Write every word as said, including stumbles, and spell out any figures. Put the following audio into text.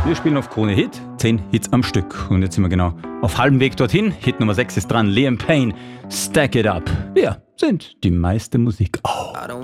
Wir spielen auf Krone Hit, zehn Hits am Stück. Und jetzt sind wir genau auf halbem Weg dorthin. Hit Nummer sechs ist dran, Liam Payne, Stack It Up. Wir sind die meiste Musik. Oh.